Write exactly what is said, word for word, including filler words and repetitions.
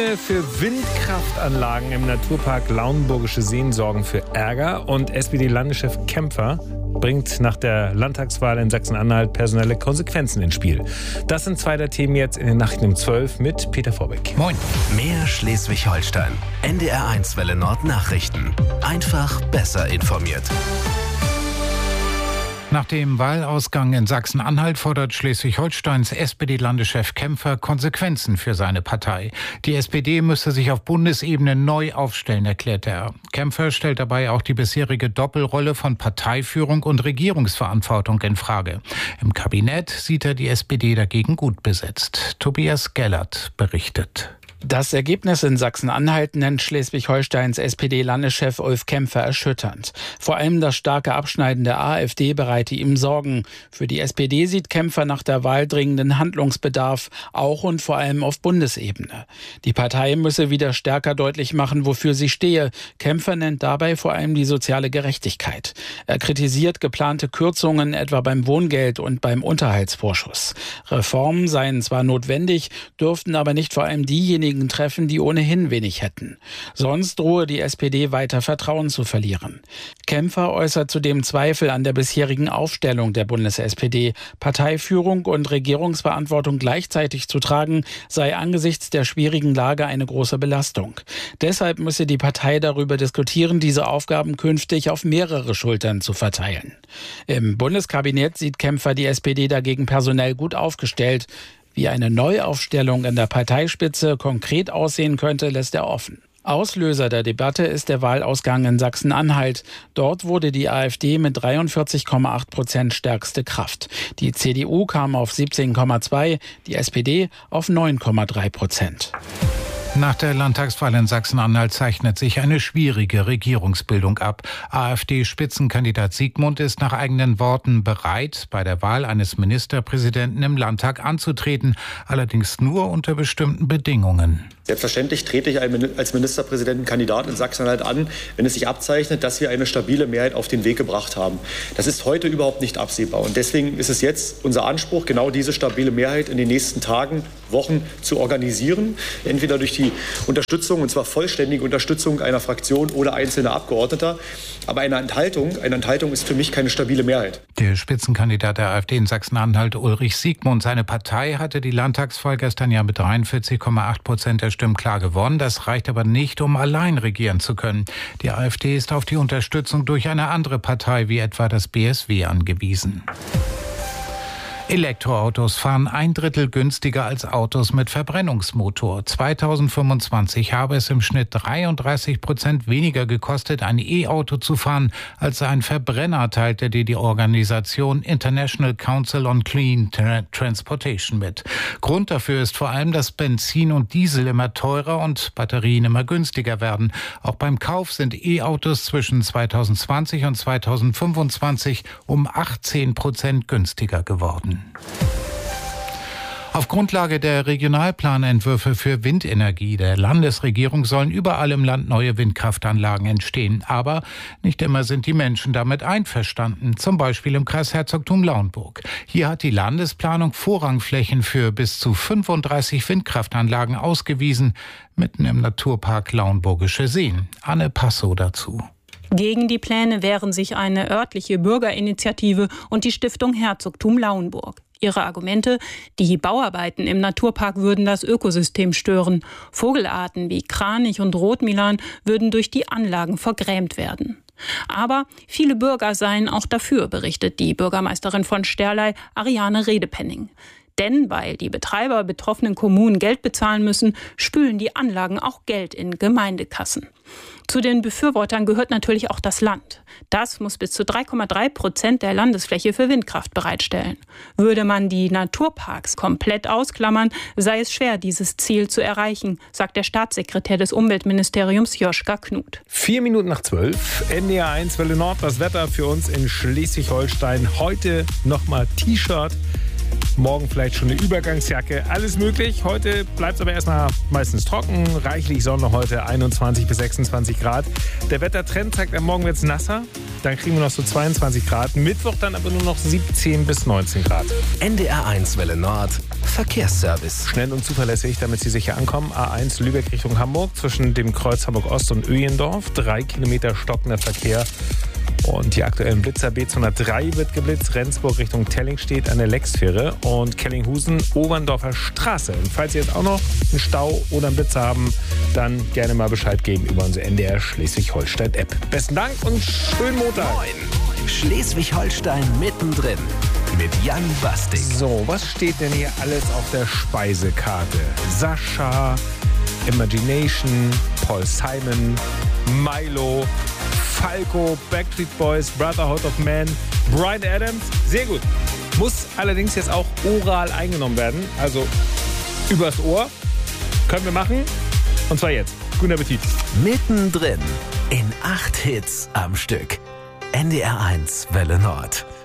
Pläne für Windkraftanlagen im Naturpark Lauenburgische Seen sorgen für Ärger und S P D-Landeschef Kämpfer bringt nach der Landtagswahl in Sachsen-Anhalt personelle Konsequenzen ins Spiel. Das sind zwei der Themen jetzt in den Nachrichten um zwölf mit Peter Vorbeck. Moin. Mehr Schleswig-Holstein. N D R eins Welle Nord Nachrichten. Einfach besser informiert. Nach dem Wahlausgang in Sachsen-Anhalt fordert Schleswig-Holsteins S P D-Landeschef Kämpfer Konsequenzen für seine Partei. Die S P D müsse sich auf Bundesebene neu aufstellen, erklärte er. Kämpfer stellt dabei auch die bisherige Doppelrolle von Parteiführung und Regierungsverantwortung in Frage. Im Kabinett sieht er die S P D dagegen gut besetzt. Tobias Gellert berichtet. Das Ergebnis in Sachsen-Anhalt nennt Schleswig-Holsteins S P D-Landeschef Ulf Kämpfer erschütternd. Vor allem das starke Abschneiden der AfD bereite ihm Sorgen. Für die S P D sieht Kämpfer nach der Wahl dringenden Handlungsbedarf, auch und vor allem auf Bundesebene. Die Partei müsse wieder stärker deutlich machen, wofür sie stehe. Kämpfer nennt dabei vor allem die soziale Gerechtigkeit. Er kritisiert geplante Kürzungen etwa beim Wohngeld und beim Unterhaltsvorschuss. Reformen seien zwar notwendig, dürften aber nicht vor allem diejenigen treffen, die ohnehin wenig hätten. Sonst drohe die S P D weiter Vertrauen zu verlieren. Kämpfer äußert zudem Zweifel an der bisherigen Aufstellung der Bundes-S P D. Parteiführung und Regierungsverantwortung gleichzeitig zu tragen, sei angesichts der schwierigen Lage eine große Belastung. Deshalb müsse die Partei darüber diskutieren, diese Aufgaben künftig auf mehrere Schultern zu verteilen. Im Bundeskabinett sieht Kämpfer die S P D dagegen personell gut aufgestellt. Wie eine Neuaufstellung an der Parteispitze konkret aussehen könnte, lässt er offen. Auslöser der Debatte ist der Wahlausgang in Sachsen-Anhalt. Dort wurde die AfD mit dreiundvierzig Komma acht Prozent stärkste Kraft. Die C D U kam auf siebzehn Komma zwei, die S P D auf neun Komma drei Prozent. Nach der Landtagswahl in Sachsen-Anhalt zeichnet sich eine schwierige Regierungsbildung ab. AfD-Spitzenkandidat Siegmund ist nach eigenen Worten bereit, bei der Wahl eines Ministerpräsidenten im Landtag anzutreten, allerdings nur unter bestimmten Bedingungen. Selbstverständlich trete ich als Ministerpräsidentenkandidat in Sachsen-Anhalt an, wenn es sich abzeichnet, dass wir eine stabile Mehrheit auf den Weg gebracht haben. Das ist heute überhaupt nicht absehbar. Und deswegen ist es jetzt unser Anspruch, genau diese stabile Mehrheit in den nächsten Tagen, Wochen zu organisieren. Entweder durch die Unterstützung, und zwar vollständige Unterstützung einer Fraktion oder einzelner Abgeordneter. Aber eine Enthaltung, eine Enthaltung ist für mich keine stabile Mehrheit. Der Spitzenkandidat der AfD in Sachsen-Anhalt, Ulrich Siegmund, seine Partei hatte die Landtagswahl gestern ja mit dreiundvierzig Komma acht Prozent der Stimmen klar gewonnen. Das reicht aber nicht, um allein regieren zu können. Die AfD ist auf die Unterstützung durch eine andere Partei, wie etwa das B S W, angewiesen. Elektroautos fahren ein Drittel günstiger als Autos mit Verbrennungsmotor. zweitausendfünfundzwanzig habe es im Schnitt dreiunddreißig Prozent weniger gekostet, ein E-Auto zu fahren, als ein Verbrenner, teilte die, die Organisation International Council on Clean Transportation mit. Grund dafür ist vor allem, dass Benzin und Diesel immer teurer und Batterien immer günstiger werden. Auch beim Kauf sind E-Autos zwischen zweitausendzwanzig und zweitausendfünfundzwanzig um achtzehn Prozent günstiger geworden. Auf Grundlage der Regionalplanentwürfe für Windenergie der Landesregierung sollen überall im Land neue Windkraftanlagen entstehen. Aber nicht immer sind die Menschen damit einverstanden, zum Beispiel im Kreis Herzogtum Lauenburg. Hier hat die Landesplanung Vorrangflächen für bis zu fünfunddreißig Windkraftanlagen ausgewiesen, mitten im Naturpark Lauenburgische Seen. Anne Passow dazu. Gegen die Pläne wehren sich eine örtliche Bürgerinitiative und die Stiftung Herzogtum Lauenburg. Ihre Argumente: Die Bauarbeiten im Naturpark würden das Ökosystem stören. Vogelarten wie Kranich und Rotmilan würden durch die Anlagen vergrämt werden. Aber viele Bürger seien auch dafür, berichtet die Bürgermeisterin von Sterlei, Ariane Redepenning. Denn weil die Betreiber betroffenen Kommunen Geld bezahlen müssen, spülen die Anlagen auch Geld in Gemeindekassen. Zu den Befürwortern gehört natürlich auch das Land. Das muss bis zu drei Komma drei Prozent der Landesfläche für Windkraft bereitstellen. Würde man die Naturparks komplett ausklammern, sei es schwer, dieses Ziel zu erreichen, sagt der Staatssekretär des Umweltministeriums Joschka Knut. Vier Minuten nach zwölf, N D R eins Welle Nord, das Wetter für uns in Schleswig-Holstein. Heute nochmal T-Shirt. Morgen vielleicht schon eine Übergangsjacke. Alles möglich. Heute bleibt es aber erstmal meistens trocken. Reichlich Sonne heute, einundzwanzig bis sechsundzwanzig Grad. Der Wettertrend zeigt, am Morgen wird es nasser. Dann kriegen wir noch so zweiundzwanzig Grad. Mittwoch dann aber nur noch siebzehn bis neunzehn Grad. N D R eins Welle Nord. Verkehrsservice. Schnell und zuverlässig, damit Sie sicher ankommen. A eins Lübeck Richtung Hamburg zwischen dem Kreuz Hamburg Ost und Öjendorf. Drei Kilometer stockender Verkehr. Und die aktuellen Blitzer B zweihundertdrei wird geblitzt. Rendsburg Richtung Telling steht an der Lecksfähre. Und Kellinghusen, Oberndorfer Straße. Und falls Sie jetzt auch noch einen Stau oder einen Blitzer haben, dann gerne mal Bescheid geben über unsere N D R Schleswig-Holstein-App. Besten Dank und schönen Montag. neun. Schleswig-Holstein mittendrin. Mit Jan Bastig. So, was steht denn hier alles auf der Speisekarte? Sascha, Imagination, Paul Simon, Milo, Falco, Backstreet Boys, Brotherhood of Man, Bryan Adams. Sehr gut. Muss allerdings jetzt auch oral eingenommen werden. Also übers Ohr. Können wir machen. Und zwar jetzt. Guten Appetit. Mittendrin. In acht Hits am Stück. N D R eins Welle Nord.